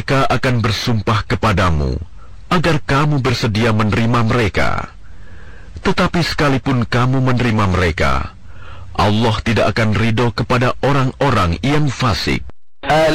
mereka akan bersumpah kepadamu agar kamu bersedia menerima mereka. Tetapi sekalipun kamu menerima mereka, Allah tidak akan ridho kepada orang-orang yang fasik.